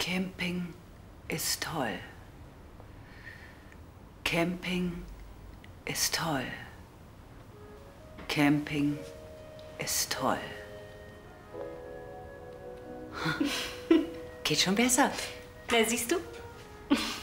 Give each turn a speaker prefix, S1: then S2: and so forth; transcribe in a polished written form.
S1: Camping ist toll. Camping ist toll. Camping ist toll. Geht schon besser.
S2: Na, siehst du?